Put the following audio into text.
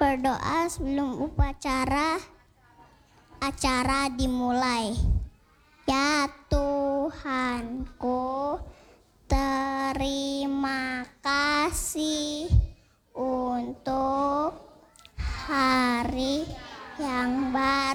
berdoa sebelum acara dimulai. Ya Tuhanku, terima kasih untuk hari yang baik.